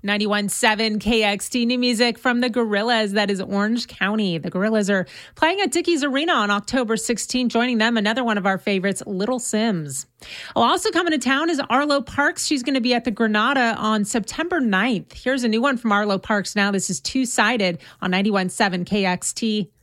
91.7 KXT, new music from the Gorillaz. That is Orange County. The Gorillaz are playing at Dickies Arena on October 16th. Joining them, another one of our favorites, Little Sims. Also coming to town is Arlo Parks. She's going to be at the Granada on September 9th. Here's a new one from Arlo Parks now. This is Two-Sided on 91.7 KXT.